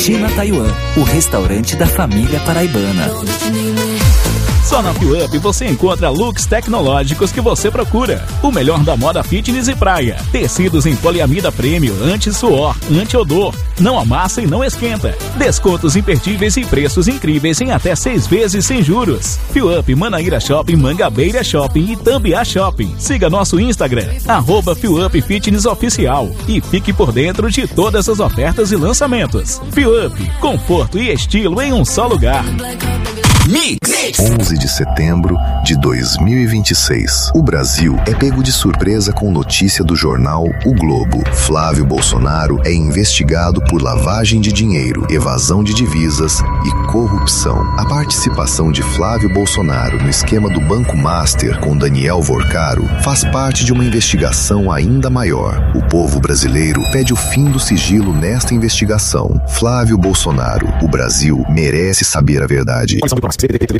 China Taiwan, o restaurante da família paraibana. Só na FIUP você encontra looks tecnológicos que você procura. O melhor da moda fitness e praia. Tecidos em poliamida premium, anti-suor, anti-odor. Não amassa e não esquenta. Descontos imperdíveis e preços incríveis em até 6 vezes sem juros. FIUP, Manaíra Shopping, Mangabeira Shopping e Tambiá Shopping. Siga nosso Instagram, @FIUP Fitness Oficial. E fique por dentro de todas as ofertas e lançamentos. FIUP, conforto e estilo em um só lugar. Mix 11 de setembro de 2026. O Brasil é pego de surpresa com notícia do jornal O Globo. Flávio Bolsonaro é investigado por lavagem de dinheiro, evasão de divisas e corrupção. A participação de Flávio Bolsonaro no esquema do Banco Master com Daniel Vorcaro faz parte de uma investigação ainda maior. O povo brasileiro pede o fim do sigilo nesta investigação. Flávio Bolsonaro, o Brasil merece saber a verdade.